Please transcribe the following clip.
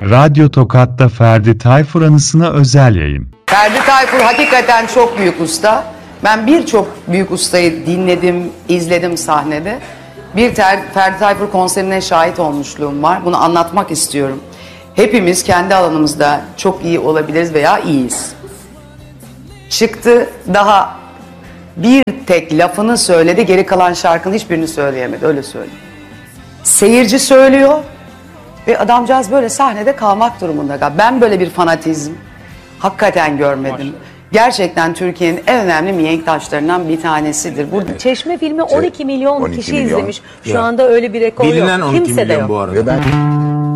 Radyo Tokat'ta Ferdi Tayfur anısına özel yayın. Ferdi Tayfur hakikaten çok büyük usta. Ben birçok büyük ustayı dinledim, izledim sahnede. Bir Ferdi Tayfur konserine şahit olmuşluğum var. Bunu anlatmak istiyorum. Hepimiz kendi alanımızda çok iyi olabiliriz veya iyiyiz. Çıktı, daha bir tek lafını söyledi, geri kalan şarkının hiçbirini söyleyemedi, öyle söyleyeyim. Seyirci söylüyor ve adamcağız böyle sahnede kalmak durumunda. Ben böyle bir fanatizm hakikaten görmedim. Gerçekten Türkiye'nin en önemli mihenk taşlarından bir tanesidir. Burada Çeşme filmi 12 milyon 12 kişi milyon. izlemiş. Şu anda öyle bir rekor Bilinen yok. 12 Kimse de milyon yok. bu arada. Ve ben